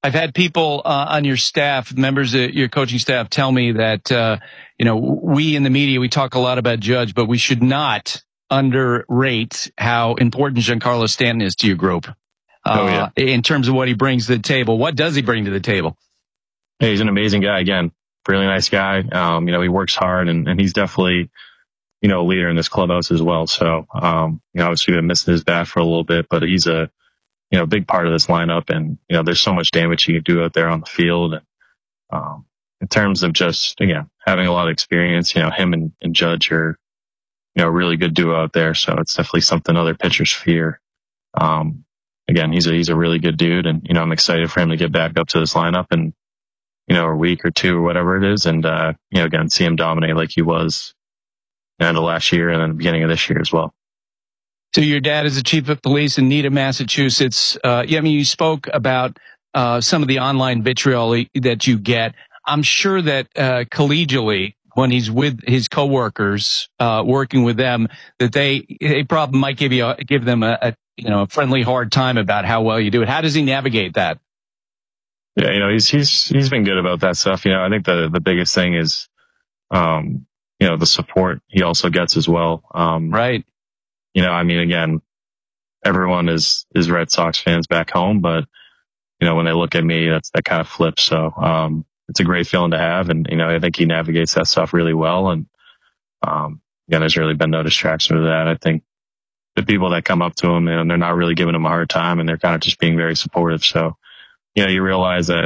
I've had people on your staff, members of your coaching staff, tell me that we in the media, we talk a lot about Judge, but we should not underrate how important Giancarlo Stanton is to your group. In terms of what he brings to the table. What does he bring to the table? Hey, he's an amazing guy. Again, really nice guy. He works hard, and he's definitely a leader in this clubhouse as well. So obviously we missed his bat for a little bit, but he's a big part of this lineup, and, there's so much damage he can do out there on the field. And, in terms of just, again, having a lot of experience, him and Judge are, a really good duo out there. So it's definitely something other pitchers fear. Again, he's a really good dude, and, I'm excited for him to get back up to this lineup and, a week or two or whatever it is. And, again, see him dominate like he was the end of last year and then the beginning of this year as well. So your dad is the chief of police in Needham, Massachusetts. You spoke about some of the online vitriol that you get. I'm sure that collegially, when he's with his coworkers, working with them, that they probably might give them a friendly hard time about how well you do it. How does he navigate that? Yeah, he's been good about that stuff. I think the biggest thing is, the support he also gets as well. Right. Again, everyone is Red Sox fans back home, but, when they look at me, that kind of flips. So, it's a great feeling to have. And, I think he navigates that stuff really well. And, there's really been no distraction with that. I think the people that come up to him, and they're not really giving him a hard time, and they're kind of just being very supportive. So, you realize that,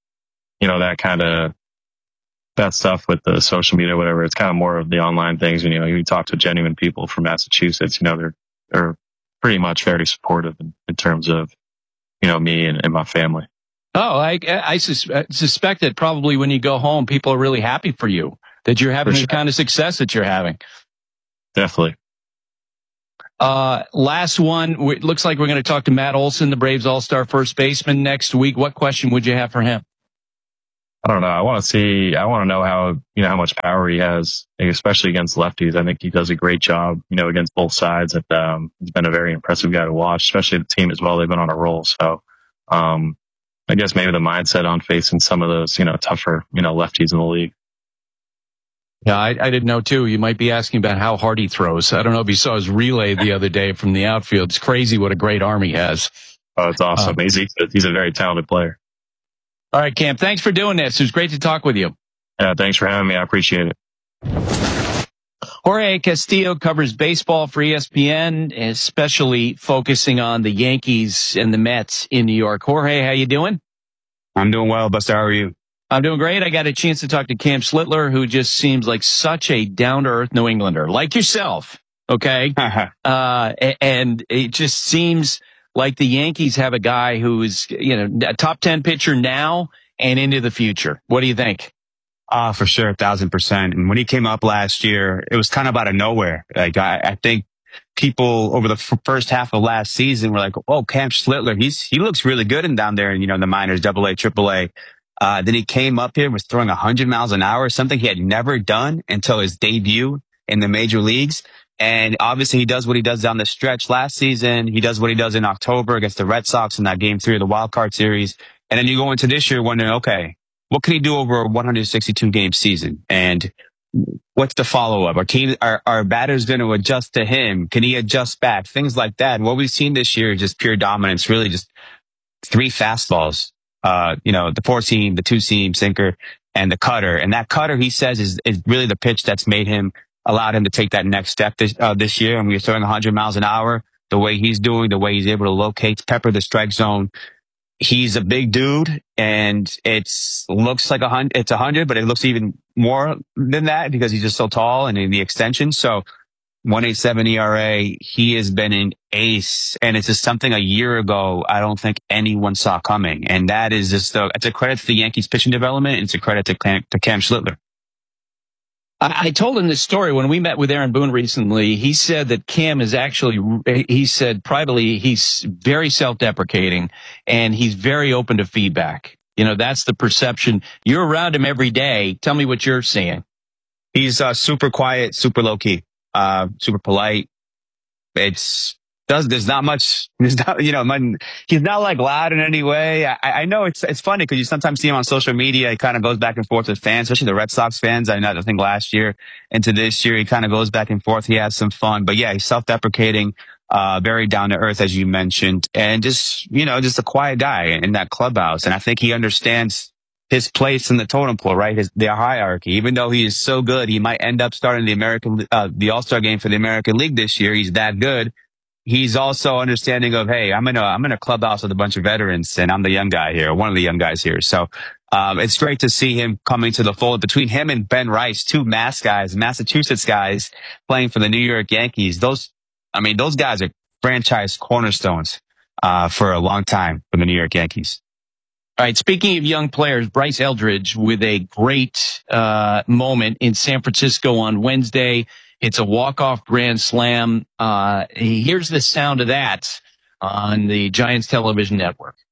that stuff with the social media, whatever, it's kind of more of the online things. When, you talk to genuine people from Massachusetts, they're pretty much very supportive in terms of, me and my family. Oh, I suspect that probably when you go home, people are really happy for you, that you're having the kind of success that you're having. Definitely. Last one. It looks like we're going to talk to Matt Olson, the Braves All-Star first baseman, next week. What question would you have for him? I don't know. I want to know how much power he has, especially against lefties. I think he does a great job, against both sides. He's been a very impressive guy to watch, especially the team as well. They've been on a roll. So, I guess maybe the mindset on facing some of those, tougher, lefties in the league. Yeah, I didn't know too. You might be asking about how hard he throws. I don't know if you saw his relay the other day from the outfield. It's crazy what a great arm he has. Oh, it's awesome. He's a very talented player. All right, Cam, thanks for doing this. It was great to talk with you. Yeah, thanks for having me. I appreciate it. Jorge Castillo covers baseball for ESPN, especially focusing on the Yankees and the Mets in New York. Jorge, how you doing? I'm doing well, Buster. How are you? I'm doing great. I got a chance to talk to Cam Schlittler, who just seems like such a down-to-earth New Englander, like yourself, okay? And it just seems like the Yankees have a guy who's, a top 10 pitcher now and into the future. What do you think? For sure, 1,000%. And when he came up last year, it was kind of out of nowhere. Like, I think people over the first half of last season were like, oh, Cam Schlittler, he looks really good down there in, the minors, AA, AAA. Then he came up here, was throwing 100 miles an hour, something he had never done until his debut in the major leagues. And obviously he does what he does down the stretch last season. He does what he does in October against the Red Sox in that game 3 of the wild card series. And then you go into this year wondering, okay, what can he do over a 162 game season? And what's the follow up? Our batters going to adjust to him? Can he adjust back? Things like that. And what we've seen this year is just pure dominance, really just 3 fastballs. The 4-seam, the 2-seam sinker, and the cutter. And that cutter, he says, is really the pitch that's allowed him to take that next step this year. And we're throwing 100 miles an hour, the way he's doing, the way he's able to locate, pepper the strike zone. He's a big dude, and looks like 100. It's 100, but it looks even more than that because he's just so tall and in the extension. So 1.87 ERA. He has been an ace, and it's just something a year ago I don't think anyone saw coming. And that is just it's a credit to the Yankees pitching development, and it's a credit to Cam Schlittler. I told him this story when we met with Aaron Boone recently. He said that Cam is he said privately, he's very self-deprecating and he's very open to feedback. That's the perception. You're around him every day. Tell me what you're seeing. He's super quiet, super low-key, super polite. there's not much, he's not like loud in any way. I know it's funny because you sometimes see him on social media. He kind of goes back and forth with fans, especially the Red Sox fans. I think last year into this year, he kind of goes back and forth. He has some fun, but yeah, he's self-deprecating, very down to earth, as you mentioned, and just a quiet guy in that clubhouse. And I think he understands his place in the totem pole, right? Their hierarchy. Even though he is so good, he might end up starting the All-Star game for the American League this year. He's that good. He's also understanding of, hey, I'm in a clubhouse with a bunch of veterans and I'm the young guy here, one of the young guys here. So, it's great to see him coming to the fold between him and Ben Rice, two Massachusetts guys playing for the New York Yankees. Those guys are franchise cornerstones, for a long time for the New York Yankees. All right. Speaking of young players, Bryce Eldridge with a great, moment in San Francisco on Wednesday. It's a walk-off grand slam. Here's the sound of that on the Giants television network.